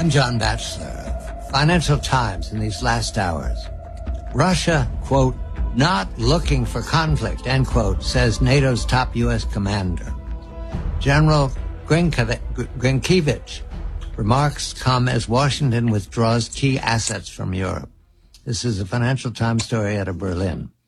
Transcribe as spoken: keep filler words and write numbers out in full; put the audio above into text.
I'm John Batchelor. Financial Times in these last hours. Russia, quote, not looking for conflict, end quote, says NATO's top U S commander. General Grinkiewicz remarks come as Washington withdraws key assets from Europe. This is a Financial Times story out of Berlin.